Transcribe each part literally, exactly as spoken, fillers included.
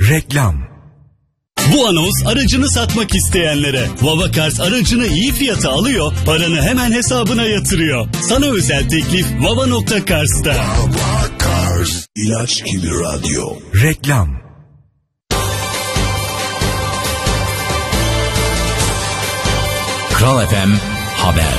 Reklam. Bu anons aracını satmak isteyenlere. Vavakars aracını iyi fiyata alıyor, paranı hemen hesabına yatırıyor. Sana özel teklif vava nokta cars'ta. Vavakars, ilaç gibi radyo. Reklam. Kral F M Haber.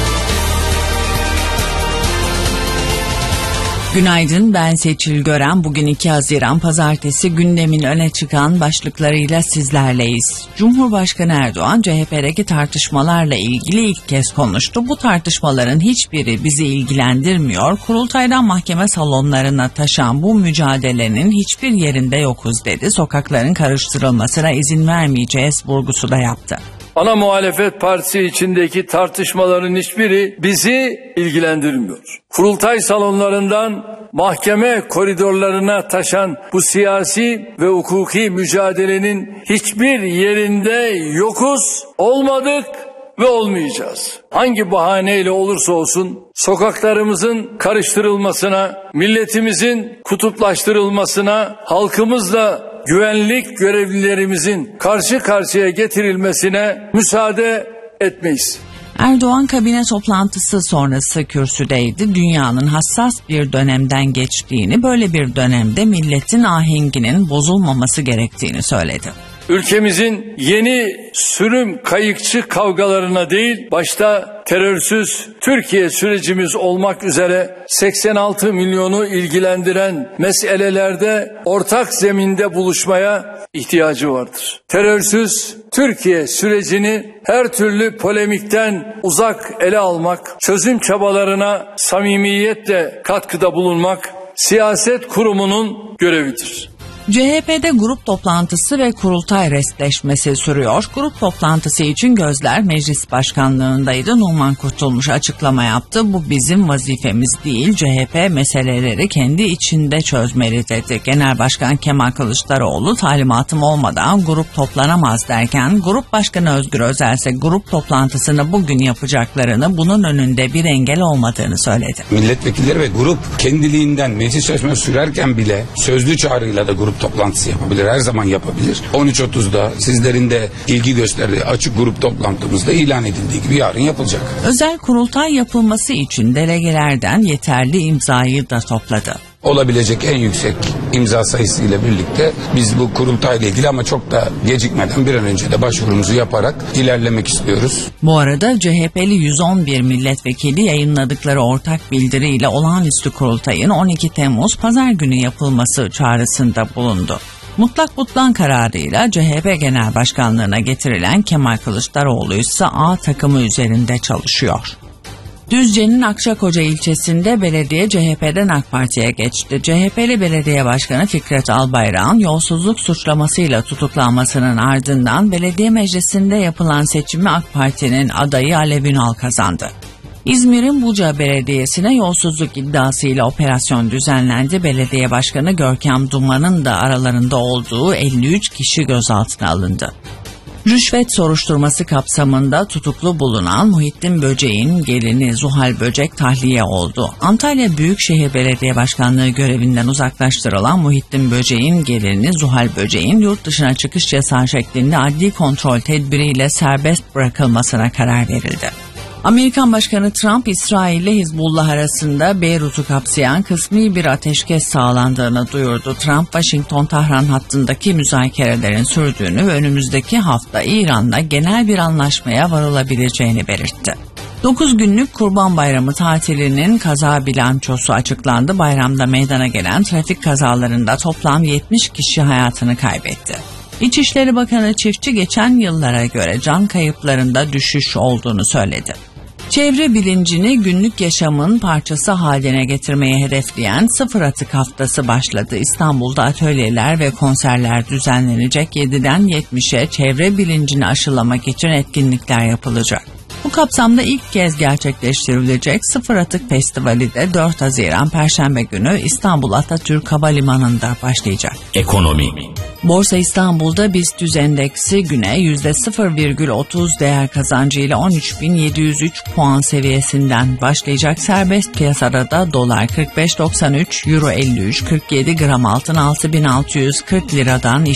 Günaydın, ben Seçil Gören. Bugün iki Haziran Pazartesi, gündemin öne çıkan başlıklarıyla sizlerleyiz. Cumhurbaşkanı Erdoğan C H P'deki tartışmalarla ilgili ilk kez konuştu. Bu tartışmaların hiçbiri bizi ilgilendirmiyor. Kurultaydan mahkeme salonlarına taşan bu mücadelenin hiçbir yerinde yokuz dedi. Sokakların karıştırılmasına izin vermeyeceğiz vurgusu da yaptı. Ana muhalefet partisi içindeki tartışmaların hiçbiri bizi ilgilendirmiyor. Kurultay salonlarından mahkeme koridorlarına taşan bu siyasi ve hukuki mücadelenin hiçbir yerinde yokuz, olmadık ve olmayacağız. Hangi bahaneyle olursa olsun sokaklarımızın karıştırılmasına, milletimizin kutuplaştırılmasına, halkımızla güvenlik görevlilerimizin karşı karşıya getirilmesine müsaade etmeyiz. Erdoğan kabine toplantısı sonrası kürsüdeydi. Dünyanın hassas bir dönemden geçtiğini, böyle bir dönemde milletin ahenginin bozulmaması gerektiğini söyledi. Ülkemizin yeni sürüm kayıkçı kavgalarına değil, başta terörsüz Türkiye sürecimiz olmak üzere seksen altı milyonu ilgilendiren meselelerde ortak zeminde buluşmaya ihtiyacı vardır. Terörsüz Türkiye sürecini her türlü polemikten uzak ele almak, çözüm çabalarına samimiyetle katkıda bulunmak siyaset kurumunun görevidir. C H P'de grup toplantısı ve kurultay restleşmesi sürüyor. Grup toplantısı için gözler meclis başkanlığındaydı. Numan Kurtulmuş açıklama yaptı. Bu bizim vazifemiz değil. C H P meseleleri kendi içinde çözmeli dedi. Genel Başkan Kemal Kılıçdaroğlu talimatım olmadan grup toplanamaz derken, Grup Başkanı Özgür Özel ise grup toplantısını bugün yapacaklarını, bunun önünde bir engel olmadığını söyledi. Milletvekilleri ve grup kendiliğinden meclis çalışması sürerken bile sözlü çağrıyla da grup toplantısı yapabilir. Her zaman yapabilir. on üç otuzda sizlerin de ilgi gösterdiği açık grup toplantımızda ilan edildiği gibi yarın yapılacak. Özel kurultay yapılması için delegelerden yeterli imzayı da topladı. Olabilecek en yüksek imza sayısıyla birlikte biz bu kurultayla ilgili ama çok da gecikmeden bir an önce de başvurumuzu yaparak ilerlemek istiyoruz. Bu arada C H P'li yüz on bir milletvekili yayınladıkları ortak bildiriyle olağanüstü kurultayın on iki Temmuz Pazar günü yapılması çağrısında bulundu. Mutlak butlan kararıyla C H P Genel Başkanlığına getirilen Kemal Kılıçdaroğlu ise A takımı üzerinde çalışıyor. Düzce'nin Akçakoca ilçesinde belediye C H P'den AK Parti'ye geçti. C H P'li belediye başkanı Fikret Albayrak'ın yolsuzluk suçlamasıyla tutuklanmasının ardından belediye meclisinde yapılan seçimi AK Parti'nin adayı Alev Ünal kazandı. İzmir'in Buca Belediyesi'ne yolsuzluk iddiasıyla operasyon düzenlendi. Belediye Başkanı Görkem Duman'ın da aralarında olduğu elli üç kişi gözaltına alındı. Rüşvet soruşturması kapsamında tutuklu bulunan Muhittin Böcek'in gelini Zuhal Böcek tahliye oldu. Antalya Büyükşehir Belediye Başkanlığı görevinden uzaklaştırılan Muhittin Böcek'in gelini Zuhal Böcek'in yurt dışına çıkış yasağı şeklinde adli kontrol tedbiriyle serbest bırakılmasına karar verildi. Amerikan Başkanı Trump, İsrail ile Hizbullah arasında Beyrut'u kapsayan kısmi bir ateşkes sağlandığını duyurdu. Trump, Washington-Tahran hattındaki müzakerelerin sürdüğünü ve önümüzdeki hafta İran'la genel bir anlaşmaya varılabileceğini belirtti. dokuz günlük Kurban Bayramı tatilinin kaza bilançosu açıklandı. Bayramda meydana gelen trafik kazalarında toplam yetmiş kişi hayatını kaybetti. İçişleri Bakanı Çiftçi geçen yıllara göre can kayıplarında düşüş olduğunu söyledi. Çevre bilincini günlük yaşamın parçası haline getirmeye hedefleyen Sıfır Atık Haftası başladı. İstanbul'da atölyeler ve konserler düzenlenecek. yediden yetmişe çevre bilincini aşılamak için etkinlikler yapılacak. Bu kapsamda ilk kez gerçekleştirilecek Sıfır Atık Festivali de dört Haziran Perşembe günü İstanbul Atatürk Havalimanı'nda başlayacak. Ekonomi. Borsa İstanbul'da BIST endeksi güne yüzde sıfır virgül otuz değer kazancıyla on üç bin yedi yüz üç puan seviyesinden başlayacak. Serbest piyasada da dolar kırk beş doksan üç, euro elli üç kırk yedi, gram altın altı bin altı yüz kırk liradan